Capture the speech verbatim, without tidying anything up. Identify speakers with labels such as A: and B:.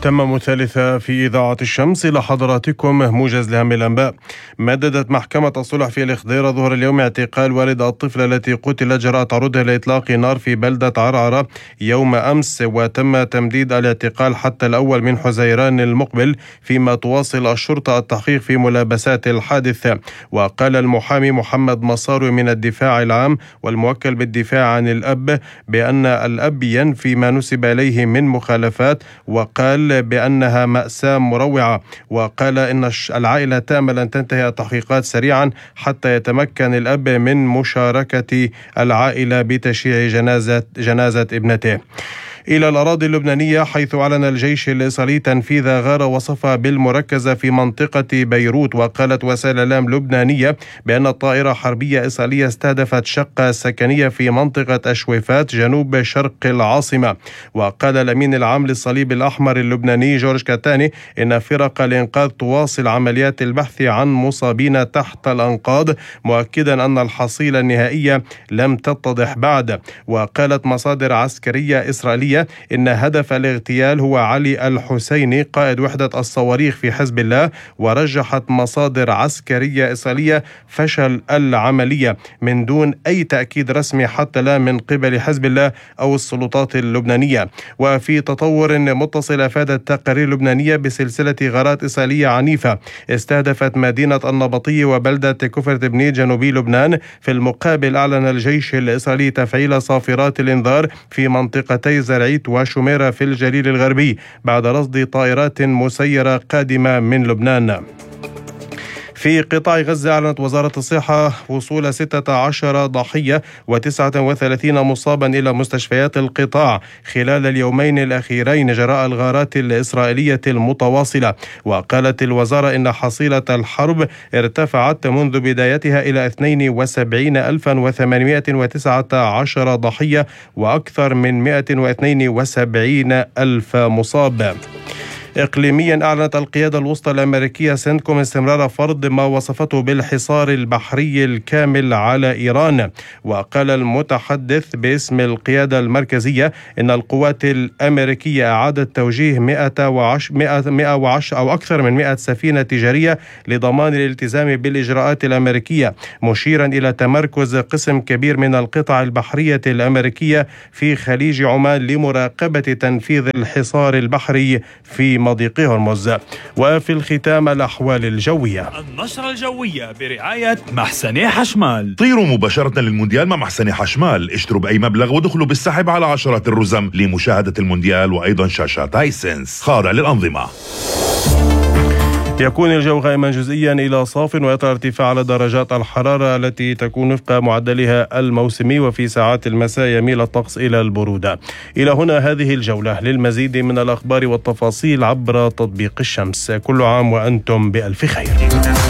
A: التمام الثالثة في إذاعة الشمس إلى حضراتكم موجز لأهم الأنباء. مددت محكمة الصلح في الإخضيرة ظهر اليوم اعتقال والدة الطفلة التي قتلت جراء تعرضها لإطلاق نار في بلدة عرعرة يوم أمس، وتم تمديد الاعتقال حتى الأول من حزيران المقبل، فيما تواصل الشرطة التحقيق في ملابسات الحادث. وقال المحامي محمد مصاروي من الدفاع العام والموكل بالدفاع عن الأب بأن الأب ينفي ما نسب إليه من مخالفات، وقال بأنها مأساة مروعة. وقال إن العائلة تأمل أن تنتهي التحقيقات سريعا حتى يتمكن الأب من مشاركة العائلة بتشييع جنازة جنازة ابنته. إلى الأراضي اللبنانية، حيث أعلن الجيش الإسرائيلي تنفيذ غارة وصفها بالمركزة في منطقة بيروت. وقالت وسائل إعلام لبنانية بأن الطائرة حربية إسرائيلية استهدفت شقة سكنية في منطقة أشويفات جنوب شرق العاصمة. وقال الأمين العام للصليب الأحمر اللبناني جورج كاتاني إن فرق الإنقاذ تواصل عمليات البحث عن مصابين تحت الأنقاض، مؤكدا أن الحصيلة النهائية لم تتضح بعد. وقالت مصادر عسكرية إسرائيلية إن هدف الاغتيال هو علي الحسيني قائد وحدة الصواريخ في حزب الله. ورجحت مصادر عسكرية إسرائيلية فشل العملية من دون أي تأكيد رسمي حتى لا من قبل حزب الله أو السلطات اللبنانية. وفي تطور متصل، أفادت تقارير لبنانية بسلسلة غارات إسرائيلية عنيفة استهدفت مدينة النبطية وبلدة كفر تبنيت جنوبي لبنان. في المقابل، أعلن الجيش الإسرائيلي تفعيل صافرات الإنذار في منطقتي زرعيت وشميرة في الجليل الغربي بعد رصد طائرات مسيرة قادمة من لبنان. في قطاع غزة، أعلنت وزارة الصحة وصول ستة عشر ضحية وتسعة وثلاثين مصابا إلى مستشفيات القطاع خلال اليومين الأخيرين جراء الغارات الإسرائيلية المتواصلة. وقالت الوزارة إن حصيلة الحرب ارتفعت منذ بدايتها إلى اثنين وسبعين ألفا وثمانمائة وتسعة عشر ضحية وأكثر من مائة واثنين وسبعين ألف مصاب. إقليميا، أعلنت القيادة الوسطى الأمريكية سنتكوم استمرار فرض ما وصفته بالحصار البحري الكامل على إيران. وقال المتحدث باسم القيادة المركزية إن القوات الأمريكية أعادت توجيه مئة وعشرة أو أكثر من مئة سفينة تجارية لضمان الالتزام بالإجراءات الأمريكية، مشيرا إلى تمركز قسم كبير من القطع البحرية الأمريكية في خليج عمان لمراقبة تنفيذ الحصار البحري في مضيق هرمز. وفي الختام، الأحوال الجوية.
B: النشرة الجوية برعاية محسن حشمال.
C: طيروا مباشرة للمونديال مع محسن حشمال، اشتروا بأي مبلغ ودخلوا بالسحب على عشرات الرزم لمشاهدة المونديال وأيضا شاشات هايسنس خاضع للأنظمة.
A: يكون الجو غائما جزئيا إلى صاف، ويطرأ ارتفاع على درجات الحرارة التي تكون وفق معدلها الموسمي، وفي ساعات المساء يميل الطقس إلى البرودة. إلى هنا هذه الجولة. للمزيد من الأخبار والتفاصيل عبر تطبيق الشمس. كل عام وأنتم بألف خير.